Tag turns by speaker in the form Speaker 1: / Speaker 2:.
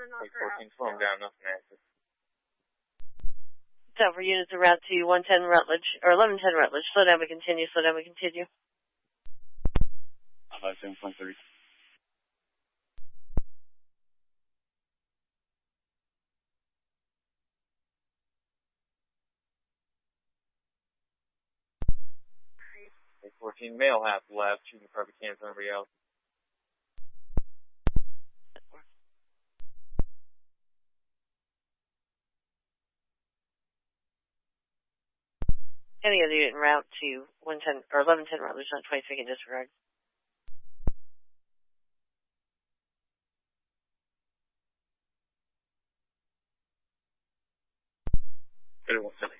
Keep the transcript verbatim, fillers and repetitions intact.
Speaker 1: eight fourteen, slow him down, nothing active.
Speaker 2: Delta units en route to one ten Rutledge, or eleven ten Rutledge. Slow down, we continue, slow down, we continue.
Speaker 1: five seven point three. eight fourteen, male half left, shooting perfect hands on everybody else.
Speaker 2: Any other unit en route to one ten, or eleven ten Rutledge on twenty-second disregard.
Speaker 1: thirty-one seventy.